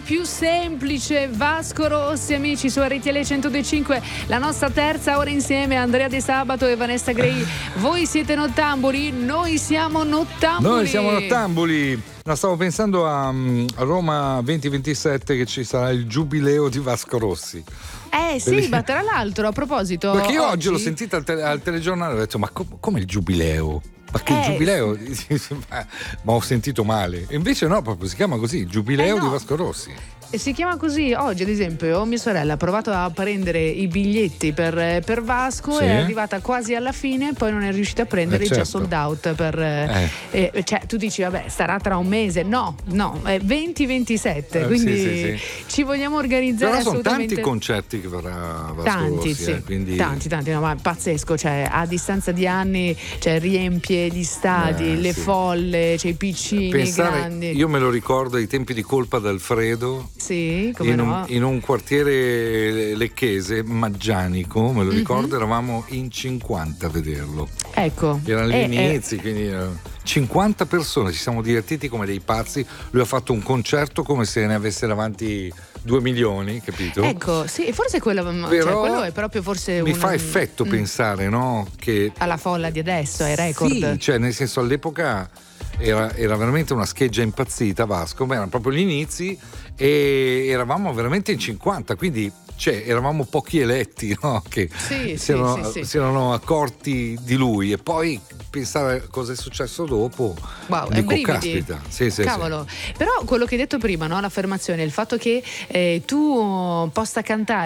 più semplice. Vasco Rossi, amici, su RTL 102.5, la nostra terza ora insieme, Andrea De Sabato e Vanessa Grey. Voi siete nottambuli, noi siamo nottambuli. Noi siamo nottambuli. No, stavo pensando a Roma 2027 che ci sarà il giubileo di Vasco Rossi. Sì, ma tra l'altro, a proposito, perché io oggi l'ho sentita al telegiornale e ho detto: ma come il giubileo? Ma che giubileo? Ma ho sentito male. E invece no, proprio si chiama così, il giubileo di Vasco Rossi. Si chiama così. Oggi, ad esempio, mia sorella ha provato a prendere i biglietti per Vasco, sì. È arrivata quasi alla fine, poi non è riuscita a prendere, certo. già sold out cioè tu dici vabbè, starà tra un mese. No, è 2027, quindi sì. ci vogliamo organizzare. Però sono assolutamente tanti concerti che farà Vasco tanti, Rossi, sì. Quindi... tanti, no, ma pazzesco, cioè a distanza di anni, cioè riempie gli stadi, le folle, cioè i piccini, i grandi. Io me lo ricordo ai tempi di Colpa d'Alfredo. Sì, come no? In un quartiere lecchese, Maggianico, me lo ricordo, eravamo in 50 a vederlo. Ecco. Erano gli inizi, quindi 50 persone, ci siamo divertiti come dei pazzi. Lui ha fatto un concerto come se ne avesse davanti 2 milioni, capito? Ecco, sì, forse quello è proprio forse mi fa effetto pensare, no? Che alla folla di adesso, ai record. Sì, cioè nel senso all'epoca era veramente una scheggia impazzita Vasco, ma erano proprio gli inizi e eravamo veramente in 50, quindi eravamo pochi eletti, no? Che si erano accorti di lui, e poi pensare a cosa è successo dopo. Wow, dico, caspita. Sì, cavolo. Però quello che hai detto prima, no? L'affermazione, il fatto che tu possa cantare